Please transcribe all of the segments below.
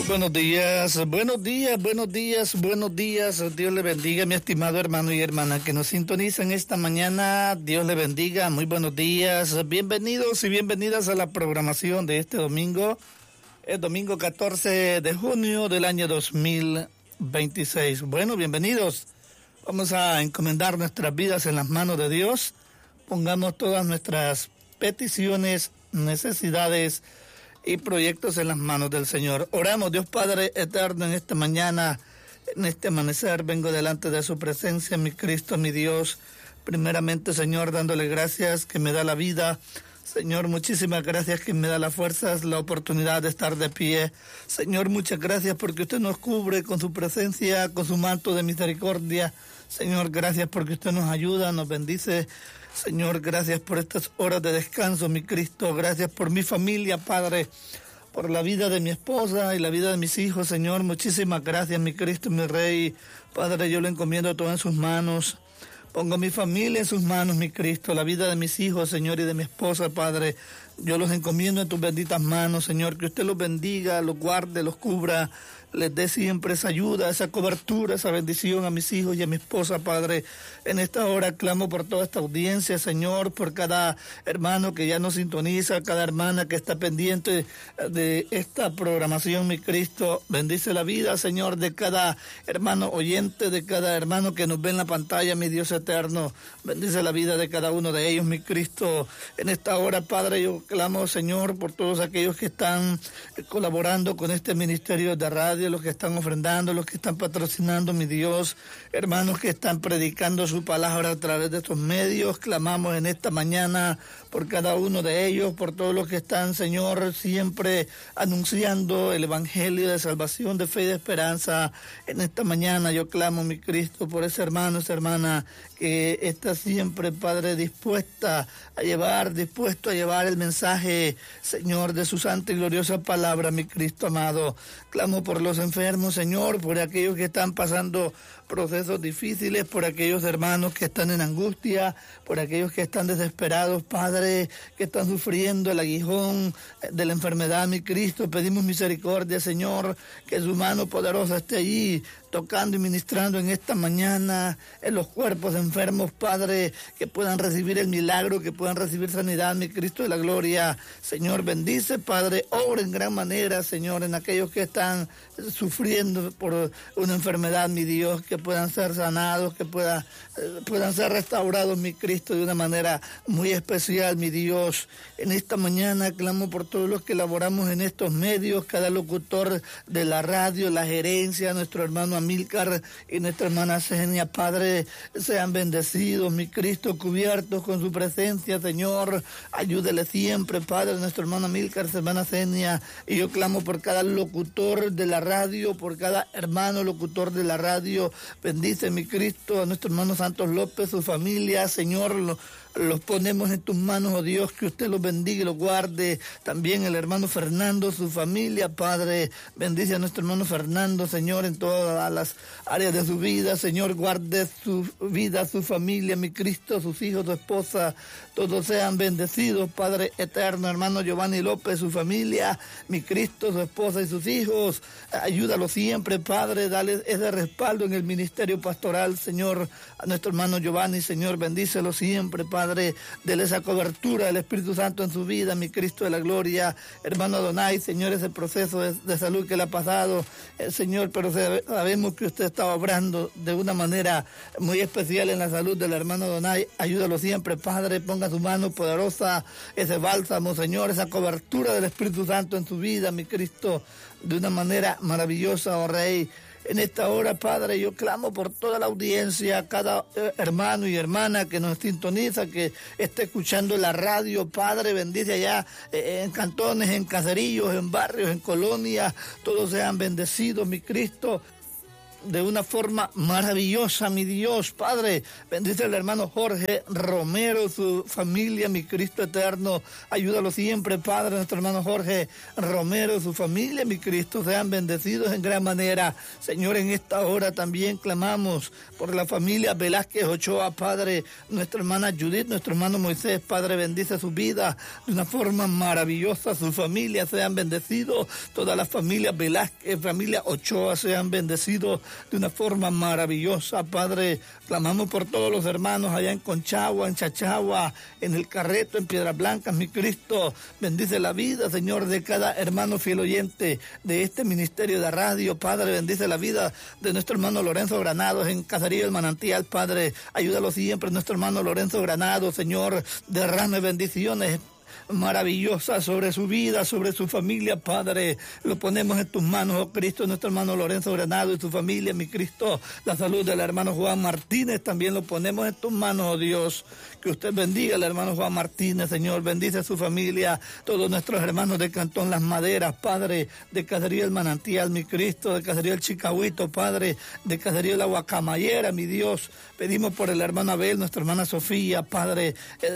Buenos días, buenos días, buenos días, buenos días. Dios le bendiga, mi estimado hermano y hermana que nos sintonizan esta mañana. Dios le bendiga, muy buenos días. Bienvenidos y bienvenidas a la programación de este domingo, el domingo 14 de junio del año 2026. Bueno, bienvenidos. Vamos a encomendar nuestras vidas en las manos de Dios. Pongamos todas nuestras peticiones, necesidades y proyectos en las manos del Señor. Oramos. Dios Padre eterno, en esta mañana, en este amanecer, vengo delante de su presencia, mi Cristo, mi Dios. Primeramente, Señor, dándole gracias que me da la vida. Señor, muchísimas gracias que me da las fuerzas, la oportunidad de estar de pie. Señor, muchas gracias porque usted nos cubre con su presencia, con su manto de misericordia. Señor, gracias porque usted nos ayuda, nos bendice. Señor, gracias por estas horas de descanso, mi Cristo. Gracias por mi familia, Padre, por la vida de mi esposa y la vida de mis hijos, Señor. Muchísimas gracias, mi Cristo, mi Rey. Padre, yo le encomiendo todo en sus manos. Pongo mi familia en sus manos, mi Cristo, la vida de mis hijos, Señor, y de mi esposa, Padre. Yo los encomiendo en tus benditas manos, Señor. Que usted los bendiga, los guarde, los cubra, les dé siempre esa ayuda, esa cobertura, esa bendición a mis hijos y a mi esposa, Padre. En esta hora clamo por toda esta audiencia, Señor, por cada hermano que ya nos sintoniza, cada hermana que está pendiente de esta programación, mi Cristo. Bendice la vida, Señor, de cada hermano oyente, de cada hermano que nos ve en la pantalla, mi Dios eterno. Bendice la vida de cada uno de ellos, mi Cristo. En esta hora, Padre, yo clamo, Señor, por todos aquellos que están colaborando con este ministerio de radio, los que están ofrendando, los que están patrocinando, mi Dios, hermanos que están predicando su palabra a través de estos medios. Clamamos en esta mañana por cada uno de ellos, por todos los que están, Señor, siempre anunciando el evangelio de salvación, de fe y de esperanza. En esta mañana yo clamo, mi Cristo, por ese hermano, esa hermana que está siempre, Padre, dispuesto a llevar el mensaje, Señor, de su santa y gloriosa palabra, mi Cristo amado. Clamo por los enfermos, Señor, por aquellos que están pasando procesos difíciles, por aquellos hermanos que están en angustia, por aquellos que están desesperados, Padre, que están sufriendo el aguijón de la enfermedad, mi Cristo. Pedimos misericordia, Señor, que su mano poderosa esté allí, tocando y ministrando en esta mañana en los cuerpos enfermos, Padre, que puedan recibir el milagro, que puedan recibir sanidad, mi Cristo de la gloria. Señor, bendice, Padre, obra en gran manera, Señor, en aquellos que están sufriendo por una enfermedad, mi Dios, que puedan ser sanados, que puedan ser restaurados, mi Cristo, de una manera muy especial, mi Dios. En esta mañana clamo por todos los que laboramos en estos medios, cada locutor de la radio, la gerencia, nuestro hermano Amílcar y nuestra hermana Senia, Padre, sean bendecidos, mi Cristo, cubiertos con su presencia, Señor. Ayúdele siempre, Padre, nuestro hermano Amílcar, su hermana Senia. Y yo clamo por cada locutor de la radio, por cada hermano locutor de la radio. Bendice, mi Cristo, a nuestro hermano Santos López, su familia, Señor. Los ponemos en tus manos, oh Dios, que usted los bendiga y los guarde. También el hermano Fernando, su familia, Padre. Bendice a nuestro hermano Fernando, Señor, en todas las áreas de su vida. Señor, guarde su vida, su familia, mi Cristo, sus hijos, su esposa. Todos sean bendecidos, Padre eterno. Hermano Giovanni López, su familia, mi Cristo, su esposa y sus hijos. Ayúdalo siempre, Padre. Dale ese respaldo en el ministerio pastoral, Señor. A nuestro hermano Giovanni, Señor, bendícelo siempre, Padre. Dele esa cobertura del Espíritu Santo en su vida, mi Cristo de la gloria. Hermano Adonai, Señor, ese proceso de salud que le ha pasado, Señor, pero sabemos que usted está obrando de una manera muy especial en la salud del hermano Adonai. Ayúdalo siempre, Padre. Ponga su mano poderosa, ese bálsamo, Señor, esa cobertura del Espíritu Santo en su vida, mi Cristo, de una manera maravillosa, oh Rey. En esta hora, Padre, yo clamo por toda la audiencia, cada hermano y hermana que nos sintoniza, que esté escuchando la radio, Padre, bendice allá en cantones, en caseríos, en barrios, en colonias, todos sean bendecidos, mi Cristo. de una forma maravillosa, mi Dios, Padre. Bendice al hermano Jorge Romero, su familia, mi Cristo eterno. Ayúdalo siempre, Padre, nuestro hermano Jorge Romero, su familia, mi Cristo, sean bendecidos en gran manera. Señor, en esta hora también clamamos por la familia Velázquez Ochoa, Padre, nuestra hermana Judith, nuestro hermano Moisés, Padre, bendice su vida de una forma maravillosa, su familia sean bendecidos, todas las familias Velázquez, familia Ochoa sean bendecidos de una forma maravillosa, Padre. Clamamos por todos los hermanos allá en Conchagua, en Chachagua, en El Carreto, en Piedras Blancas, mi Cristo. Bendice la vida, Señor, de cada hermano fiel oyente de este ministerio de radio, Padre. Bendice la vida de nuestro hermano Lorenzo Granados en Caserío El Manantial, Padre. Ayúdalo siempre, nuestro hermano Lorenzo Granados, Señor. Derrame bendiciones maravillosa sobre su vida, sobre su familia, Padre. Lo ponemos en tus manos, oh Cristo, nuestro hermano Lorenzo Granado y su familia, mi Cristo. La salud del hermano Juan Martínez también lo ponemos en tus manos, oh Dios. Que usted bendiga al hermano Juan Martínez, Señor. Bendice a su familia, todos nuestros hermanos de Cantón Las Maderas, Padre, de Caserío El Manantial, mi Cristo, de Caserío El Chicahuito, Padre, de Caserío La Guacamayera, mi Dios. Pedimos por el hermano Abel, nuestra hermana Sofía, Padre,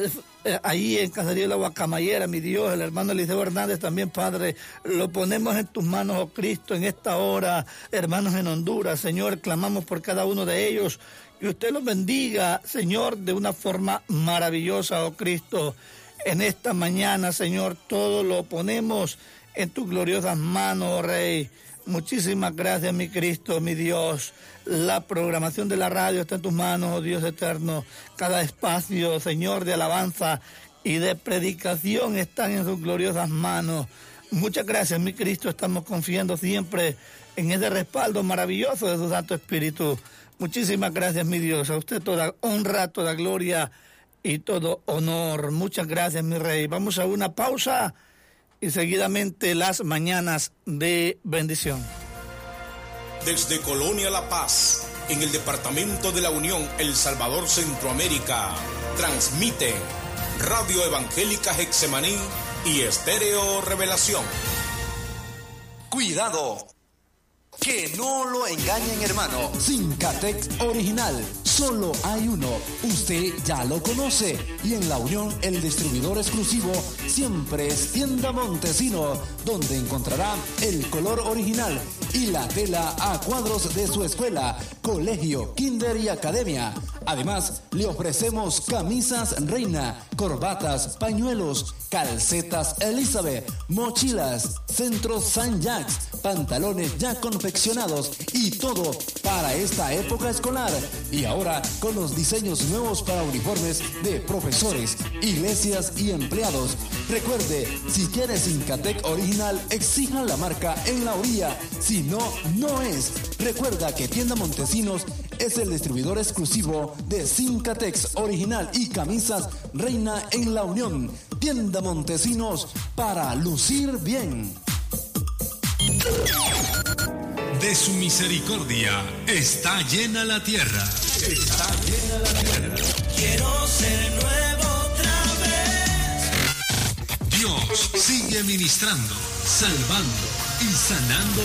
ahí en Caserío La Guacamayera, mi Dios, el hermano Eliseo Hernández también, Padre, lo ponemos en tus manos, oh Cristo, en esta hora, hermanos en Honduras, Señor, clamamos por cada uno de ellos, y usted los bendiga, Señor, de una forma maravillosa, oh Cristo, en esta mañana, Señor, todo lo ponemos en tus gloriosas manos, oh Rey. Muchísimas gracias, mi Cristo, mi Dios. La programación de la radio está en tus manos, oh Dios eterno. Cada espacio, Señor, de alabanza y de predicación están en sus gloriosas manos. Muchas gracias, mi Cristo. Estamos confiando siempre en ese respaldo maravilloso de su Santo Espíritu. Muchísimas gracias, mi Dios. A usted toda honra, toda gloria y todo honor. Muchas gracias, mi Rey. Vamos a una pausa y seguidamente las mañanas de bendición. Desde Colonia La Paz, en el departamento de la Unión, El Salvador, Centroamérica, transmite Radio Evangélica Getsemaní y Estéreo Revelación. Cuidado, que no lo engañen, hermano. Sincatex original, solo hay uno. Usted ya lo conoce. Y en La Unión, el distribuidor exclusivo siempre es Tienda Montesino, donde encontrará el color original y la tela a cuadros de su escuela, colegio, kinder y academia. Además, le ofrecemos camisas Reina, corbatas, pañuelos, calcetas Elizabeth, mochilas, centros San Jacques, pantalones ya confeccionados y todo para esta época escolar. Y ahora con los diseños nuevos para uniformes de profesores, iglesias y empleados. Recuerde, si quiere Sincatec original, exija la marca en la orilla. Si no, no es. Recuerda que Tienda Montesinos es el distribuidor exclusivo de Sincatex original y camisas Reina en La Unión. Tienda Montesinos, para lucir bien. De su misericordia está llena la tierra. Está llena la tierra. Quiero ser nuevo otra vez. Dios sigue ministrando, salvando y sanando